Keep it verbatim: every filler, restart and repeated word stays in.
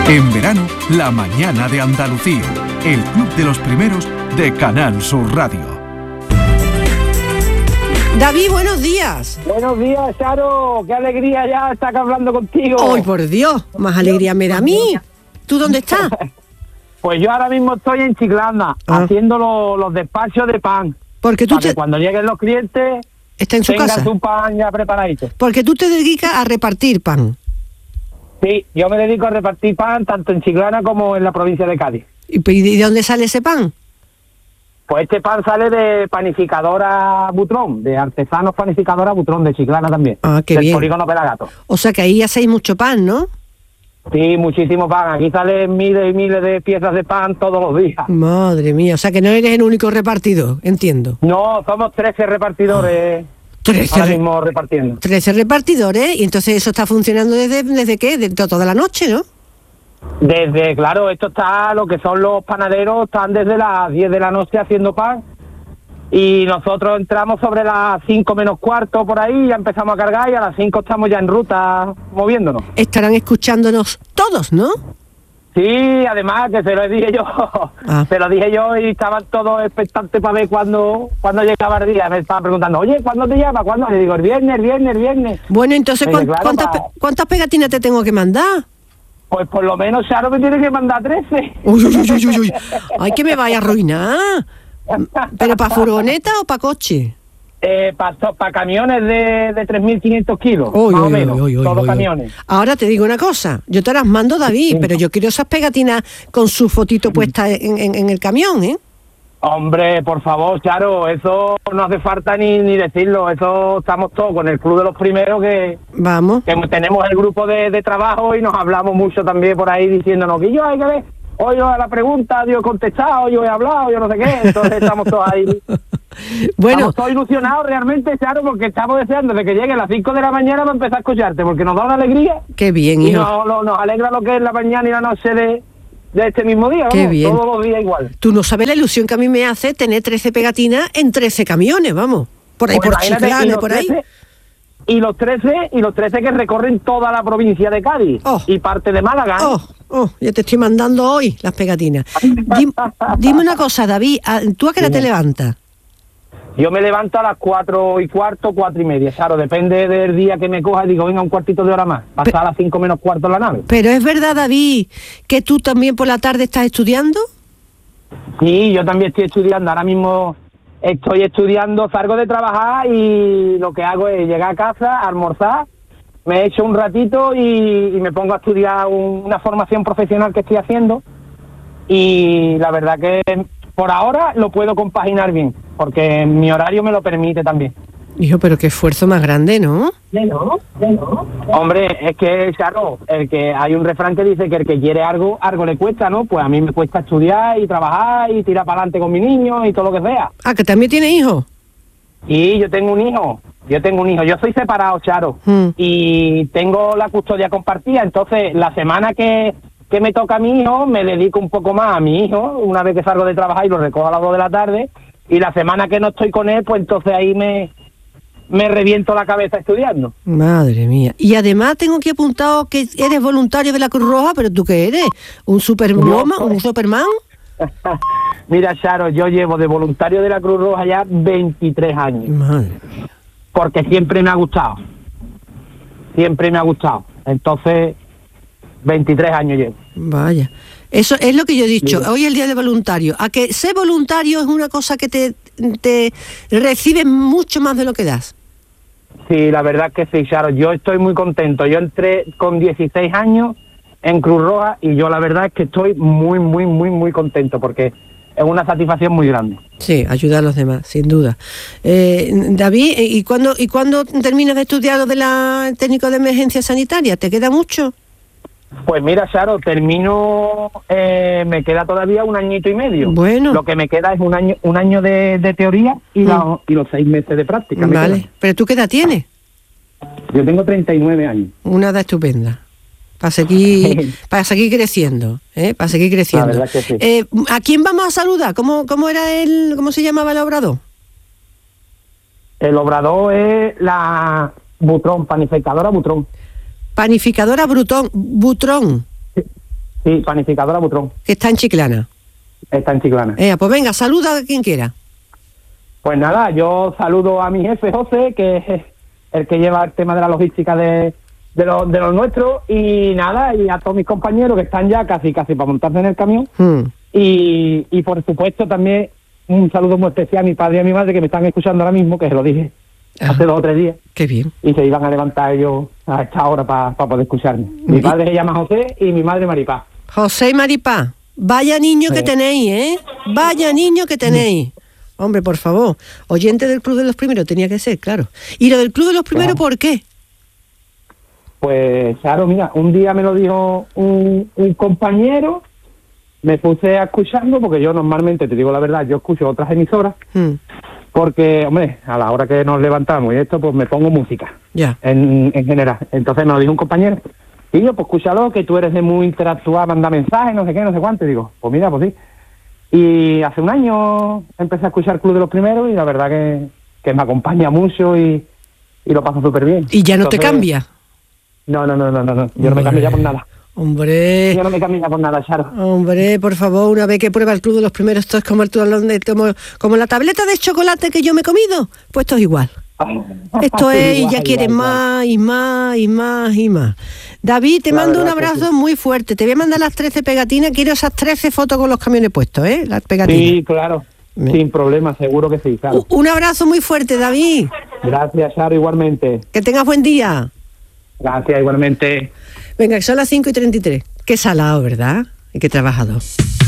En verano, La Mañana de Andalucía, el club de los primeros de Canal Sur Radio. David, buenos días. Buenos días, Charo. Qué alegría ya estar hablando contigo. ¡Ay, por Dios! Más alegría me da a mí. ¿Tú dónde estás? Pues yo ahora mismo estoy en Chiclana, ah. haciendo lo, los despachos de pan. Porque tú para te... que cuando lleguen los clientes, está en su tengan casa. su pan ya preparadito. Porque tú te dedicas a repartir pan. Sí, yo me dedico a repartir pan tanto en Chiclana como en la provincia de Cádiz. ¿Y de dónde sale ese pan? Pues este pan sale de Panificadora Butrón, de Artesanos Panificadora Butrón, de Chiclana también. Ah, qué del bien. Polígono Pelagato. O sea que ahí hacéis mucho pan, ¿no? Sí, muchísimo pan. Aquí salen miles y miles de piezas de pan todos los días. Madre mía, o sea que no eres el único repartidor, entiendo. No, somos trece repartidores. trece ahora mismo repartiendo. trece repartidores, y entonces eso está funcionando desde, ¿desde qué? De toda la noche, ¿no? Desde, claro, esto está, lo que son los panaderos, están desde las diez de la noche haciendo pan, y nosotros entramos sobre las cinco menos cuarto por ahí, ya empezamos a cargar, y a las cinco estamos ya en ruta, moviéndonos. Estarán escuchándonos todos, ¿no? Sí, además que se lo dije yo, ah. se lo dije yo y estaban todos expectantes para ver cuándo, cuándo llegaba el día. Me estaban preguntando, oye, ¿cuándo te llama? ¿Cuándo? Le digo, el viernes, el viernes, el viernes. Bueno, entonces, dije, ¿cuántas, claro, ¿cuántas, para... ¿cuántas pegatinas te tengo que mandar? Pues por lo menos Charo me tiene que mandar trece. Uy, uy, uy, uy, uy. Ay, que me vaya a arruinar. ¿Pero para furgoneta o para coche? Eh, para pa camiones de, de tres mil quinientos kilos, uy, más uy, o menos, uy, uy, todos uy, camiones. Ahora te digo una cosa, yo te las mando, David, sí, pero yo quiero esas pegatinas con su fotito puesta en, en, en el camión, ¿eh? Hombre, por favor, Charo, eso no hace falta ni, ni decirlo, eso estamos todos con el club de los primeros que... Vamos. Que tenemos el grupo de, de trabajo y nos hablamos mucho también por ahí diciéndonos que yo hay que ver, hoy a la pregunta yo he contestado, yo he hablado, yo no sé qué, entonces estamos todos ahí... Bueno, estoy ilusionado realmente, Charo, porque estamos deseando de que llegue a las cinco de la mañana para empezar a escucharte, porque nos da una alegría. Qué bien, y hijo. nos, nos, nos alegra lo que es la mañana y la noche de, de este mismo día. Qué vamos, bien. Todos los días igual. Tú no sabes la ilusión que a mí me hace tener trece pegatinas en trece camiones, vamos. Por ahí, pues por Chiclana, por ahí. Y los trece, y los trece que recorren toda la provincia de Cádiz oh. y parte de Málaga. Oh, oh, ya te estoy mandando hoy las pegatinas. Dime, dime una cosa, David, ¿tú a qué hora te levantas? Yo me levanto a las cuatro y cuarto, cuatro y media, claro, depende del día que me coja y digo, venga, un cuartito de hora más, pasar a las cinco menos cuarto en la nave. Pero es verdad, David, que tú también por la tarde estás estudiando. Sí, yo también estoy estudiando, ahora mismo estoy estudiando, salgo de trabajar y lo que hago es llegar a casa, almorzar, me echo un ratito y, y me pongo a estudiar un, una formación profesional que estoy haciendo, y la verdad que por ahora lo puedo compaginar bien, porque mi horario me lo permite también. Hijo, pero qué esfuerzo más grande, ¿no? No, no. Hombre, es que, claro, el que hay un refrán que dice que el que quiere algo, algo le cuesta, ¿no? Pues a mí me cuesta estudiar y trabajar y tirar para adelante con mi niño y todo lo que sea. Ah, ¿que también tiene hijos? Y yo tengo un hijo, yo tengo un hijo, yo soy separado, Charo, hmm. y tengo la custodia compartida, entonces la semana que... que me toca a mi hijo, me dedico un poco más a mi hijo, una vez que salgo de trabajar y lo recojo a las dos de la tarde, y la semana que no estoy con él, pues entonces ahí me, me reviento la cabeza estudiando. Madre mía. Y además tengo aquí apuntado que eres voluntario de la Cruz Roja, pero ¿tú qué eres? ¿Un superwoman? No, ¿Un Superman? Mira, Charo, yo llevo de voluntario de la Cruz Roja ya veintitrés años. Madre mía. Porque siempre me ha gustado. Siempre me ha gustado. Entonces... veintitrés años llevo. Vaya. Eso es lo que yo he dicho. Mira. Hoy es el día de voluntario. A que ser voluntario es una cosa que te, te recibes mucho más de lo que das. Sí, la verdad que sí, Charo. Yo estoy muy contento. Yo entré con dieciséis años en Cruz Roja y yo la verdad es que estoy muy, muy, muy, muy contento porque es una satisfacción muy grande. Sí, ayudar a los demás, sin duda. Eh, David, ¿y cuándo, ¿y cuándo terminas de estudiar lo de la técnico de emergencia sanitaria? ¿Te queda mucho? Pues mira, Charo, termino, eh, me queda todavía un añito y medio. Bueno. Lo que me queda es un año un año de, de teoría y, mm. la, y los seis meses de práctica. Vale, pero ¿tú qué edad tienes? Yo tengo treinta y nueve años. Una edad estupenda. Para seguir, para seguir creciendo, ¿eh? Para seguir creciendo. La verdad que sí. Eh, ¿A quién vamos a saludar? ¿Cómo, cómo era el, cómo se llamaba el obrador? El obrador es la Butrón, panificadora Butrón. Panificadora Brutón, Butrón. Sí, panificadora Butrón. Que está en Chiclana. Está en Chiclana. Eh, pues venga, saluda a quien quiera. Pues nada, yo saludo a mi jefe José, que es el que lleva el tema de la logística de, de los de los nuestros, y nada, y a todos mis compañeros que están ya casi casi para montarse en el camión. Hmm. Y, y por supuesto también un saludo muy especial a mi padre y a mi madre, que me están escuchando ahora mismo, que se lo dije Ah, hace dos o tres días, qué bien. y se iban a levantar ellos a esta hora para poder escucharme. Mi Y- padre se llama José y mi madre Maripá. José y Maripá, vaya niño que Sí. tenéis, ¿eh? Vaya niño que tenéis. Hombre, por favor, oyente del Club de los Primeros tenía que ser, claro. ¿Y lo del Club de los Primeros Claro. por qué? Pues claro, mira, un día me lo dijo un, un compañero, me puse a escucharlo, porque yo normalmente, te digo la verdad, yo escucho otras emisoras, Hmm, porque, hombre, a la hora que nos levantamos y esto, pues me pongo música, ya. en, en general. Entonces me lo dijo un compañero, y yo, pues escúchalo, que tú eres de muy interactuar, mandar mensajes, no sé qué, no sé cuánto, y digo, pues mira, pues sí. Y hace un año empecé a escuchar Club de los Primeros, y la verdad que, que me acompaña mucho y, y lo paso súper bien. ¿Y ya no te Entonces, cambia? No, no, no, no, no, no, yo no me cambio ya por nada. Hombre, Yo no me cambio ya por nada, Charo. hombre, por favor, una vez que prueba el Club de los Primeros, esto es como el talón de- como, como la tableta de chocolate que yo me he comido, pues esto es igual. Esto es, y ya Igual, quieres igual, más y más y más y más. David, te La mando un verdad que abrazo sí. muy fuerte. Te voy a mandar las trece pegatinas. Quiero esas trece fotos con los camiones puestos, ¿eh? Las pegatinas. Sí, claro. Me- Sin problema, seguro que sí, claro. U- Un abrazo muy fuerte, David. Gracias, Charo, igualmente. Que tengas buen día. Gracias, igualmente. Venga, que son las cinco y treinta y tres. Qué salado, ¿verdad? Y qué trabajador.